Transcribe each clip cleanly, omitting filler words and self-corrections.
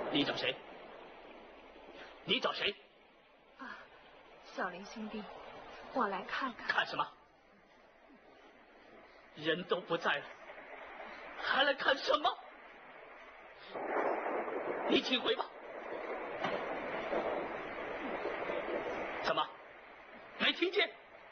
你找谁？你找谁？ 啊，小林兄弟，我来看看。 看什么？人都不在了，还来看什么？你请回吧。怎么？没听见？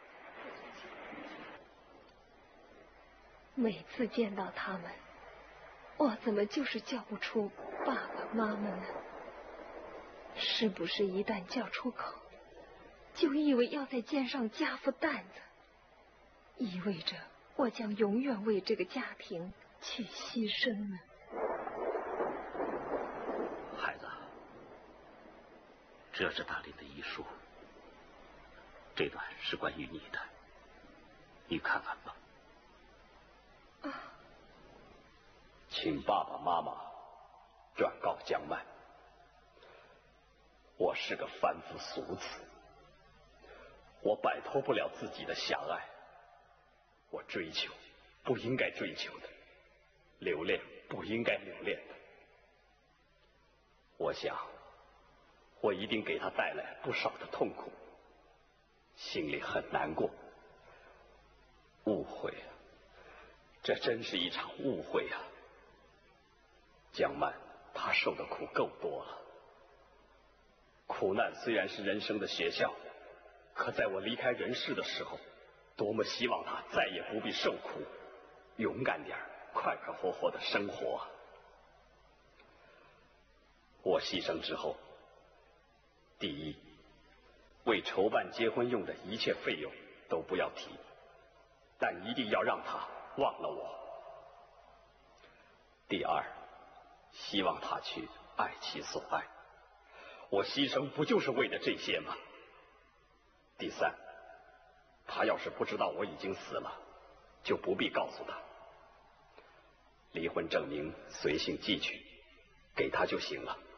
每次见到他们，我怎么就是叫不出爸爸妈妈呢？是不是一旦叫出口，就意味要在肩上加副担子，意味着我将永远为这个家庭去牺牲呢？ 孩子，这是大林的遗书，这段是关于你的，你看看吧。 请爸爸妈妈转告江曼，我是个凡夫俗子，我摆脱不了自己的狭隘，我追求不应该追求的，留恋不应该留恋的。我想我一定给他带来不少的痛苦，心里很难过。误会啊，这真是一场误会啊！江曼她受的苦够多了，苦难虽然是人生的学校，可在我离开人世的时候，多么希望她再也不必受苦，勇敢点，快快活活的生活啊！我牺牲之后，第一，为筹办结婚用的一切费用都不要提，但一定要让他忘了我。第二，希望他去爱其所爱，我牺牲不就是为了这些吗？第三，他要是不知道我已经死了，就不必告诉他。离婚证明随信寄去，给他就行了。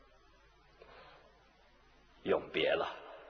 永别了。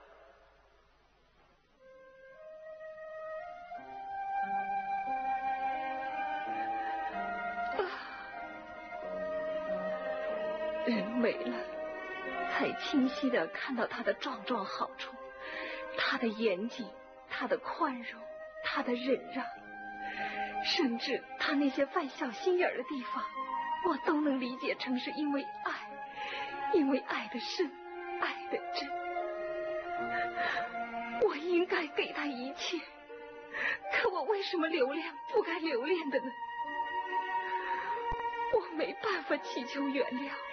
人没了，才清晰地看到他的壮壮好处，他的严谨，他的宽容，他的忍让，甚至他那些犯小心眼的地方，我都能理解成是因为爱，因为爱的深，爱的真。我应该给他一切，可我为什么留恋不该留恋的呢？我没办法祈求原谅。